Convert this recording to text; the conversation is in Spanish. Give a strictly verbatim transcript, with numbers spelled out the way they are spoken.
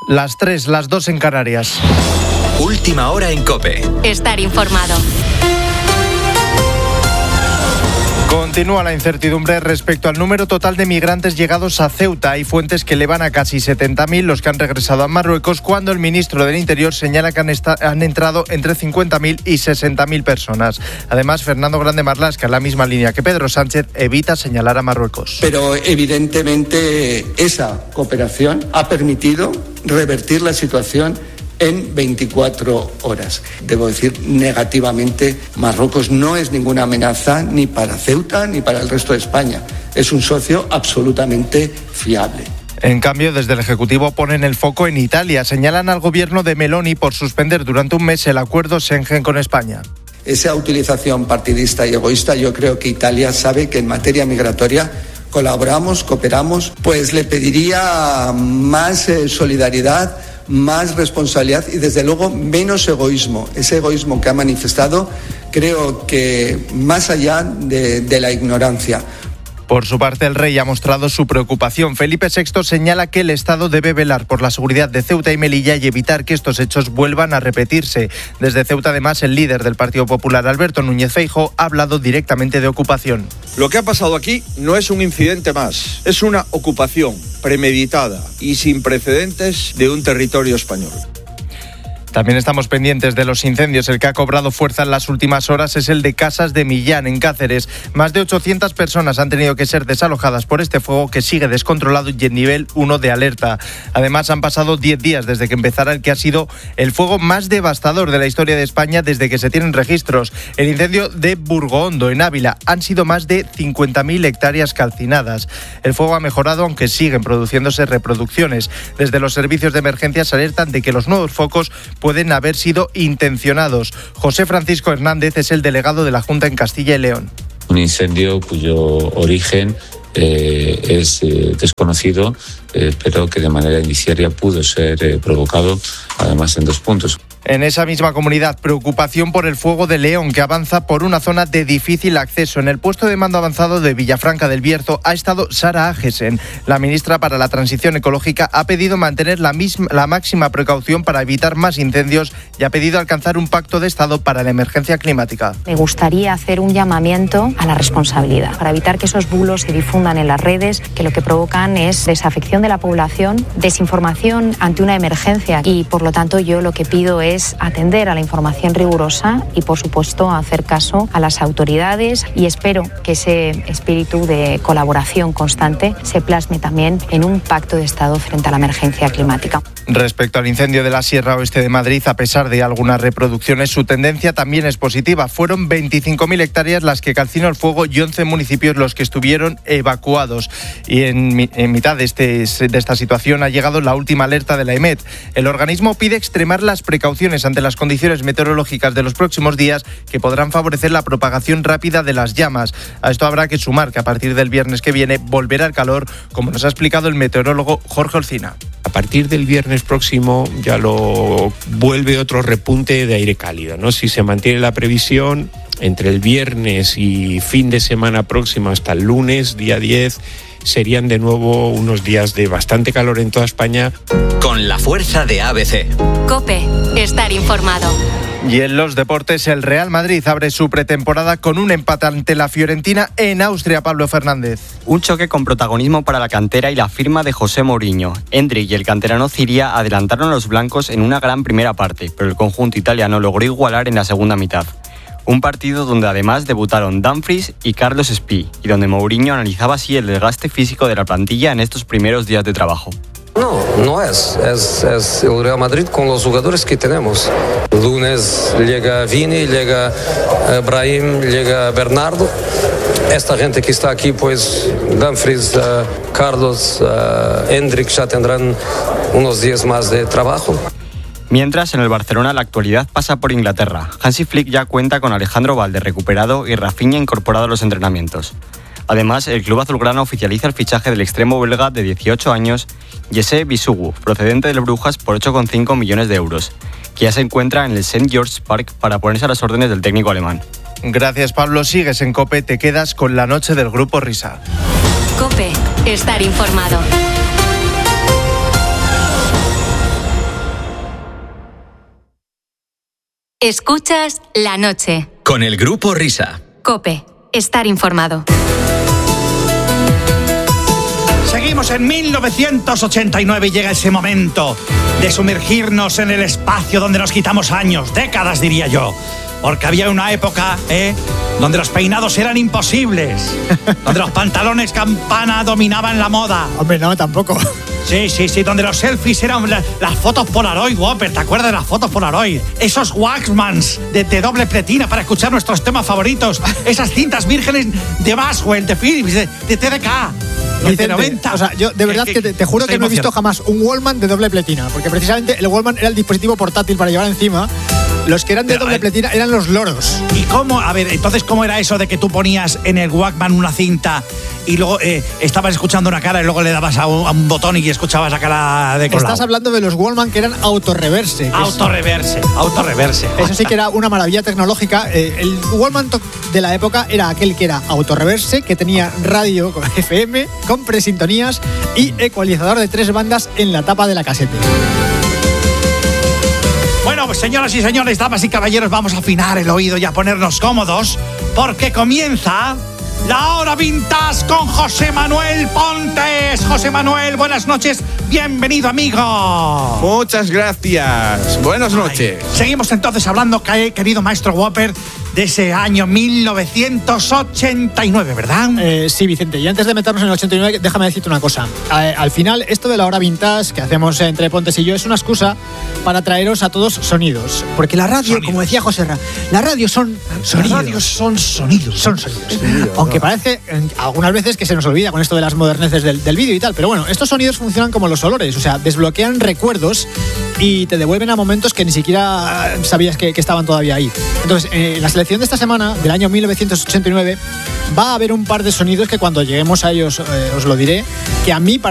Las tres, las dos en Canarias. Última hora en COPE. Estar informado. Continúa la incertidumbre respecto al número total de migrantes llegados a Ceuta. Hay fuentes que elevan a casi setenta mil los que han regresado a Marruecos, cuando el ministro del Interior señala que han, esta- han entrado entre cincuenta mil y sesenta mil personas. Además, Fernando Grande Marlaska, en la misma línea que Pedro Sánchez, evita señalar a Marruecos. Pero evidentemente esa cooperación ha permitido revertir la situación en veinticuatro horas. Debo decir, negativamente, Marruecos no es ninguna amenaza ni para Ceuta ni para el resto de España. Es un socio absolutamente fiable. En cambio, desde el Ejecutivo ponen el foco en Italia. Señalan al gobierno de Meloni por suspender durante un mes el acuerdo Schengen con España. Esa utilización partidista y egoísta, yo creo que Italia sabe que en materia migratoria colaboramos, cooperamos, pues le pediría más eh, solidaridad, más responsabilidad y desde luego menos egoísmo. Ese egoísmo que ha manifestado, creo que más allá de, de la ignorancia. Por su parte, el rey ha mostrado su preocupación. Felipe sexto señala que el Estado debe velar por la seguridad de Ceuta y Melilla y evitar que estos hechos vuelvan a repetirse. Desde Ceuta, además, el líder del Partido Popular, Alberto Núñez Feijóo, ha hablado directamente de ocupación. Lo que ha pasado aquí no es un incidente más, es una ocupación premeditada y sin precedentes de un territorio español. También estamos pendientes de los incendios. El que ha cobrado fuerza en las últimas horas es el de Casas de Millán, en Cáceres. Más de ochocientas personas han tenido que ser desalojadas por este fuego que sigue descontrolado y en nivel uno de alerta. Además, han pasado diez días desde que empezara el que ha sido el fuego más devastador de la historia de España desde que se tienen registros. El incendio de Burgohondo, en Ávila, han sido más de cincuenta mil hectáreas calcinadas. El fuego ha mejorado, aunque siguen produciéndose reproducciones. Desde los servicios de emergencias alertan de que los nuevos focos pueden haber sido intencionados. José Francisco Hernández es el delegado de la Junta en Castilla y León. Un incendio cuyo origen eh, es eh, desconocido, eh, pero que de manera indiciaria pudo ser eh, provocado, además en dos puntos. En esa misma comunidad, preocupación por el fuego de León, que avanza por una zona de difícil acceso. En el puesto de mando avanzado de Villafranca del Bierzo ha estado Sara Agesen. La ministra para la Transición Ecológica ha pedido mantener la, misma, la máxima precaución para evitar más incendios y ha pedido alcanzar un pacto de Estado para la emergencia climática. Me gustaría hacer un llamamiento a la responsabilidad para evitar que esos bulos se difundan en las redes, que lo que provocan es desafección de la población, desinformación ante una emergencia y, por lo tanto, yo lo que pido es es atender a la información rigurosa y, por supuesto, hacer caso a las autoridades, y espero que ese espíritu de colaboración constante se plasme también en un pacto de Estado frente a la emergencia climática. Respecto al incendio de la Sierra Oeste de Madrid, a pesar de algunas reproducciones, su tendencia también es positiva. Fueron veinticinco mil hectáreas las que calcinó el fuego y once municipios los que estuvieron evacuados. Y en, en mitad de, este, de esta situación ha llegado la última alerta de la E M E T. El organismo pide extremar las precauciones ante las condiciones meteorológicas de los próximos días, que podrán favorecer la propagación rápida de las llamas. A esto habrá que sumar que a partir del viernes que viene volverá el calor, como nos ha explicado el meteorólogo Jorge Olcina. A partir del viernes próximo ya lo vuelve otro repunte de aire cálido, ¿no? Si se mantiene la previsión, entre el viernes y fin de semana próximo hasta el lunes, día diez, serían de nuevo unos días de bastante calor en toda España. Con la fuerza de A B C. COPE, estar informado. Y en los deportes, el Real Madrid abre su pretemporada con un empate ante la Fiorentina en Austria. Pablo Fernández. Un choque con protagonismo para la cantera y la firma de José Mourinho. Endrick y el canterano Ciria adelantaron a los blancos en una gran primera parte, pero el conjunto italiano logró igualar en la segunda mitad. Un partido donde además debutaron Dumfries y Carlos Espí, y donde Mourinho analizaba así el desgaste físico de la plantilla en estos primeros días de trabajo. No, no es. es. Es el Real Madrid con los jugadores que tenemos. El lunes llega Vini, llega Brahim, llega Bernardo. Esta gente que está aquí, pues Dumfries, uh, Carlos, uh, Endrick ya tendrán unos días más de trabajo. Mientras, en el Barcelona la actualidad pasa por Inglaterra. Hansi Flick ya cuenta con Alejandro Valde recuperado y Rafinha incorporado a los entrenamientos. Además, el club azulgrana oficializa el fichaje del extremo belga de dieciocho años, Jesse Bisugu, procedente del Brujas por ocho coma cinco millones de euros, que ya se encuentra en el Saint George's Park para ponerse a las órdenes del técnico alemán. Gracias, Pablo. Sigues en COPE, te quedas con la noche del Grupo Risa. COPE, estar informado. Escuchas La Noche. Con el Grupo Risa. COPE. Estar informado. Seguimos en mil novecientos ochenta y nueve y llega ese momento de sumergirnos en el espacio donde nos quitamos años, décadas diría yo. Porque había una época, ¿eh?, donde los peinados eran imposibles, donde los pantalones campana dominaban la moda. Hombre, no, tampoco. Sí, sí, sí, donde los selfies eran la, las fotos Polaroid, Whopper, ¿te acuerdas de las fotos Polaroid? Esos Walkmans de, de doble pletina para escuchar nuestros temas favoritos, esas cintas vírgenes de Maxwell, de Philips, de, de T D K. Vicente, noventa. O sea, yo de verdad que te, te juro que no he visto jamás un Wallman de doble pletina, porque precisamente el Wallman era el dispositivo portátil para llevar encima. Los que eran de Pero, doble pletina eran los loros. ¿Y cómo? A ver, entonces, ¿cómo era eso de que tú ponías en el Walkman una cinta y luego eh, estabas escuchando una cara y luego le dabas a un, a un botón y escuchabas la cara de colado? Estás hablando de los Wallman que eran autorreverse. Autorreverse, autorreverse. Eso sí que era una maravilla tecnológica. Eh, el Wallman de la época era aquel que era autorreverse, que tenía radio con F M, con presintonías y ecualizador de tres bandas en la tapa de la casete. Bueno, pues señoras y señores, damas y caballeros, vamos a afinar el oído y a ponernos cómodos, porque comienza la hora vintage con José Manuel Pontes. José Manuel, buenas noches, bienvenido, amigo. Muchas gracias, buenas noches. Ay, seguimos entonces hablando, querido maestro Whopper, de ese año mil novecientos ochenta y nueve, ¿verdad? Eh, sí, Vicente, y antes de meternos en el ochenta y nueve, déjame decirte una cosa. Eh, al final, esto de la hora vintage que hacemos entre Pontes y yo es una excusa para traeros a todos sonidos. Porque la radio, sonidos. Como decía José Ra, la radio son sonidos. La radio son sonidos. Son sonidos. Sonido, Aunque no. parece eh, algunas veces que se nos olvida con esto de las moderneces del, del vídeo y tal. Pero bueno, estos sonidos funcionan como los olores. O sea, desbloquean recuerdos y te devuelven a momentos que ni siquiera sabías que, que estaban todavía ahí. Entonces, eh, la selección de esta semana, del año mil novecientos ochenta y nueve, va a haber un par de sonidos que cuando lleguemos a ellos eh, os lo diré, que a mí